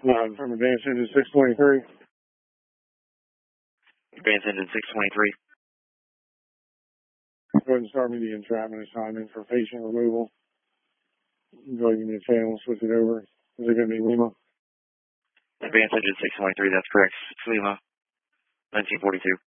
From Advanced Engine 623. Advanced Engine 623. Go ahead and start me the entrapment assignment for patient removal. Go ahead and give me a channel, switch it over. Is it going to be Lima? Advanced Engine 623, that's correct. Lima, 1942.